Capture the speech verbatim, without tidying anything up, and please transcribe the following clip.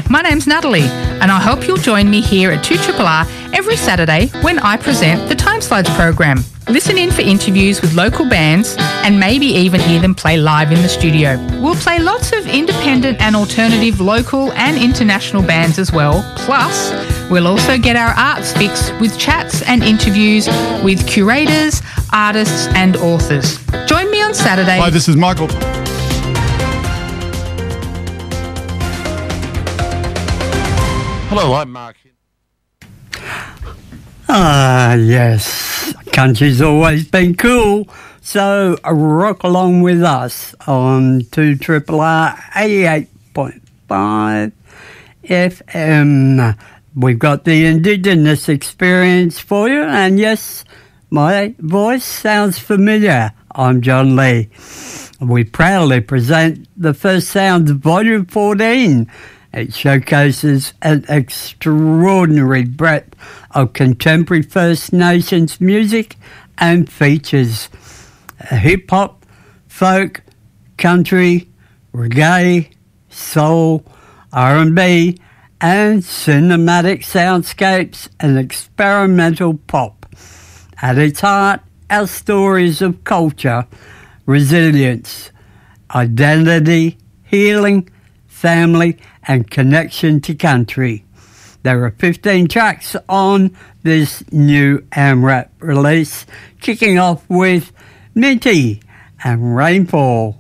My name's Natalie, and I hope you'll join me here at two R R R every Saturday when I present the Time Slides program. Listen in for interviews with local bands and maybe even hear them play live in the studio. We'll play lots of independent and alternative local and international bands as well. Plus, we'll also get our arts fix with chats and interviews with curators, artists and authors. Join me on Saturday. Hi, this is Michael. Hello, I'm Mark. Ah, yes. Country's always been cool. So rock along with us on two R R R eighty-eight point five F M. We've got the Indigenous experience for you. And yes, my voice sounds familiar. I'm John Lee. We proudly present the First Sounds Volume fourteen. It showcases an extraordinary breadth of contemporary First Nations music and features hip-hop, folk, country, reggae, soul, R and B, and cinematic soundscapes and experimental pop. At its heart, our stories of culture, resilience, identity, healing, family, and connection to country. There are fifteen tracks on this new AMRAP release, kicking off with Minty and Rainfall.